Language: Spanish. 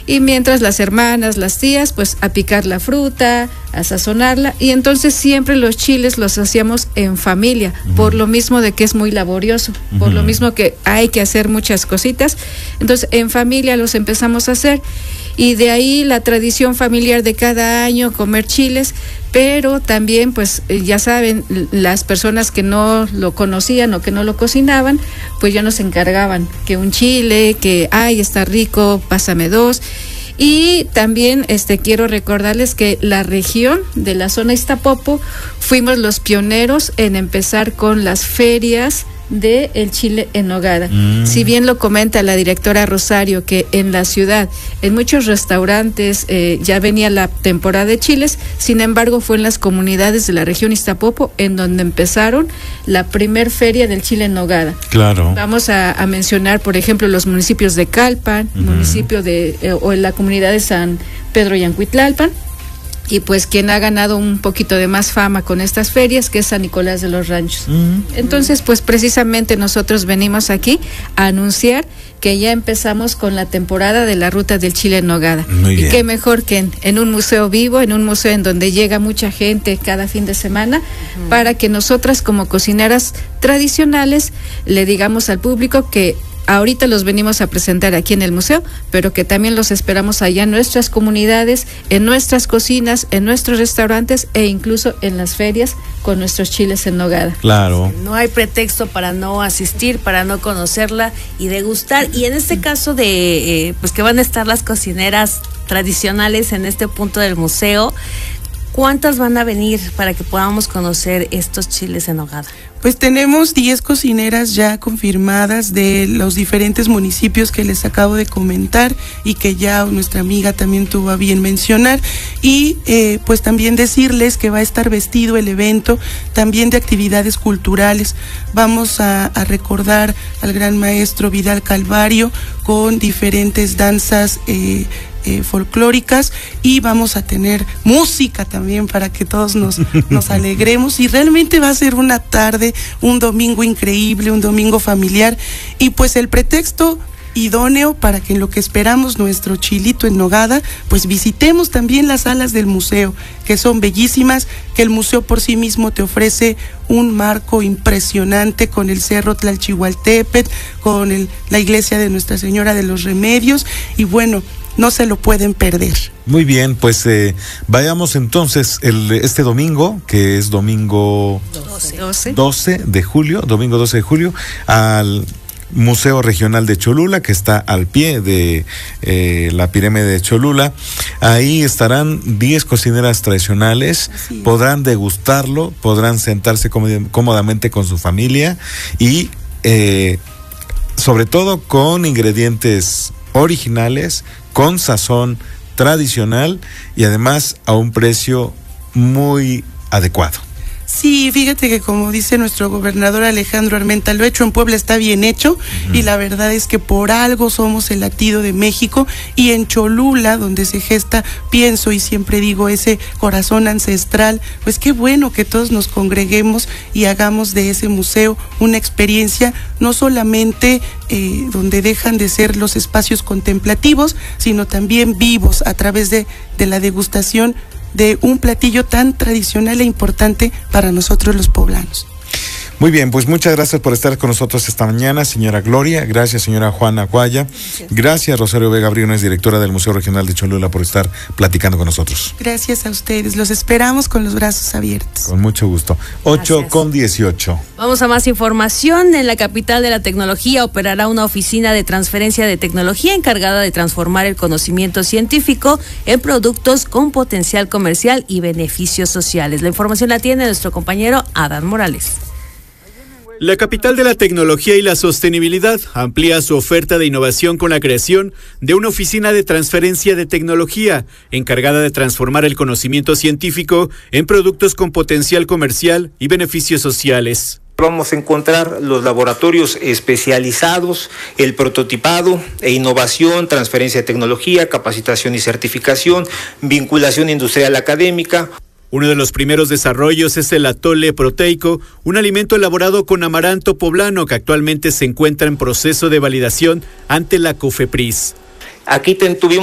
y mientras las hermanas, las tías, pues a picar la fruta, a sazonarla, y entonces siempre los chiles los hacíamos en familia, por lo mismo de que es muy laborioso, por lo mismo que hay que hacer muchas cositas, entonces en familia los empezamos a hacer, y de ahí la tradición familiar de cada año comer chiles, pero también pues ya saben, las personas que no lo conocían o que no lo cocinaban, pues ya nos encargaban que un chile, que ay, está rico, pásame dos. Y también quiero recordarles que la región de la zona Iztapopo fuimos los pioneros en empezar con las ferias de el chile en nogada. Si bien lo comenta la directora Rosario, que en la ciudad, en muchos restaurantes ya venía la temporada de chiles, sin embargo fue en las comunidades de la región Iztapopo en donde empezaron la primer feria del chile en nogada. Claro. Vamos a mencionar, por ejemplo, los municipios de Calpan, municipio de o en la comunidad de San Pedro Yancuitlalpan, y pues quien ha ganado un poquito de más fama con estas ferias, que es San Nicolás de los Ranchos. Entonces, pues precisamente nosotros venimos aquí a anunciar que ya empezamos con la temporada de la ruta del chile en nogada. Muy bien. Y qué mejor que en un museo vivo, en un museo en donde llega mucha gente cada fin de semana, para que nosotras como cocineras tradicionales le digamos al público que ahorita los venimos a presentar aquí en el museo, pero que también los esperamos allá en nuestras comunidades, en nuestras cocinas, en nuestros restaurantes e incluso en las ferias con nuestros chiles en nogada. Claro. No hay pretexto para no asistir, para no conocerla y degustar. Y en este caso de pues que van a estar las cocineras tradicionales en este punto del museo, ¿cuántas van a venir para que podamos conocer estos chiles en nogada? Pues tenemos 10 cocineras ya confirmadas de los diferentes municipios que les acabo de comentar y que ya nuestra amiga también tuvo a bien mencionar, y pues también decirles que va a estar vestido el evento también de actividades culturales. Vamos a recordar al gran maestro Vidal Calvario con diferentes danzas folclóricas, y vamos a tener música también para que todos nos alegremos, y realmente va a ser una tarde, un domingo increíble, un domingo familiar, y pues el pretexto idóneo para que en lo que esperamos nuestro chilito en nogada, pues visitemos también las salas del museo, que son bellísimas, que el museo por sí mismo te ofrece un marco impresionante con el Cerro Tlalchihualtepetl, con la iglesia de Nuestra Señora de los Remedios, y bueno, no se lo pueden perder. Muy bien, pues vayamos entonces este domingo, que es domingo 12 de julio, domingo 12 de julio, al Museo Regional de Cholula, que está al pie de la pirámide de Cholula. Ahí estarán 10 cocineras tradicionales, podrán degustarlo, podrán sentarse cómodamente con su familia y sobre todo con ingredientes originales, con sazón tradicional y además a un precio muy adecuado. Sí, fíjate que como dice nuestro gobernador Alejandro Armenta, lo hecho en Puebla está bien hecho, y la verdad es que por algo somos el latido de México, y en Cholula, donde se gesta, pienso y siempre digo, ese corazón ancestral, pues qué bueno que todos nos congreguemos y hagamos de ese museo una experiencia no solamente donde dejan de ser los espacios contemplativos, sino también vivos a través de la degustación de un platillo tan tradicional e importante para nosotros los poblanos. Muy bien, pues muchas gracias por estar con nosotros esta mañana, señora Gloria. Gracias, señora Juana Guaya. Gracias, Rosario Vega Briones, directora del Museo Regional de Cholula, por estar platicando con nosotros. Gracias a ustedes, los esperamos con los brazos abiertos. Con mucho gusto. 8:18. Vamos a más información. En la capital de la tecnología operará una oficina de transferencia de tecnología encargada de transformar el conocimiento científico en productos con potencial comercial y beneficios sociales. La información la tiene nuestro compañero Adán Morales. La capital de la tecnología y la sostenibilidad amplía su oferta de innovación con la creación de una oficina de transferencia de tecnología encargada de transformar el conocimiento científico en productos con potencial comercial y beneficios sociales. Vamos a encontrar los laboratorios especializados, el prototipado e innovación, transferencia de tecnología, capacitación y certificación, vinculación industrial académica. Uno de los primeros desarrollos es el atole proteico, un alimento elaborado con amaranto poblano que actualmente se encuentra en proceso de validación ante la COFEPRIS. Aquí tuvimos